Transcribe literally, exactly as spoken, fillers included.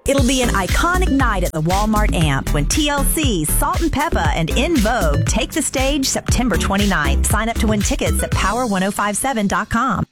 It'll be an iconic night at the Walmart Amp when T L C, Salt and Peppa, and In Vogue take the stage September twenty-ninth. Sign up to win tickets at power ten fifty-seven dot com.